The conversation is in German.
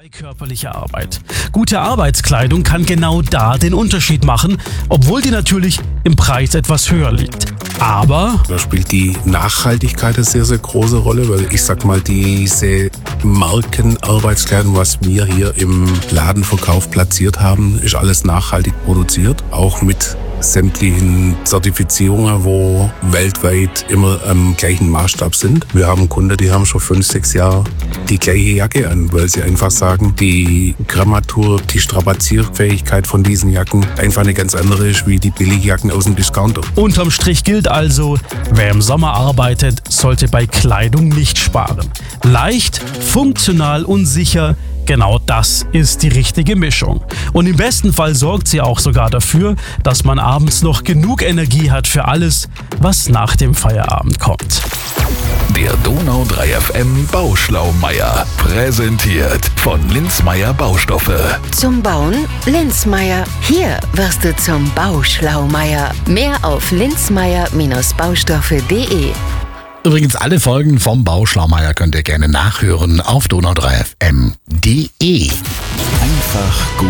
Bei körperlicher Arbeit. Gute Arbeitskleidung kann genau da den Unterschied machen, obwohl die natürlich im Preis etwas höher liegt. Aber da spielt die Nachhaltigkeit eine sehr, sehr große Rolle, weil ich sag mal, diese Markenarbeitskleidung, was wir hier im Ladenverkauf platziert haben, ist alles nachhaltig produziert, auch mit sämtlichen Zertifizierungen, wo weltweit immer am gleichen Maßstab sind. Wir haben Kunden, die haben schon 5, 6 Jahre die gleiche Jacke an, weil sie einfach sagen, die Grammatur, die Strapazierfähigkeit von diesen Jacken einfach eine ganz andere ist wie die Billigjacken aus dem Discounter. unterm Strich gilt also, wer im Sommer arbeitet, sollte bei Kleidung nicht sparen. Leicht, funktional und sicher, genau das ist die richtige Mischung. Und im besten Fall sorgt sie auch sogar dafür, dass man abends noch genug Energie hat für alles, was nach dem Feierabend kommt. Der Donau 3 FM Bauschlaumeier. Präsentiert von Linzmeier Baustoffe. Zum Bauen Linzmeier. Hier wirst du zum Bauschlaumeier. Mehr auf linzmeier-baustoffe.de. Übrigens, alle Folgen vom Bauschlaumeier könnt ihr gerne nachhören auf donau3fm.de. Einfach gut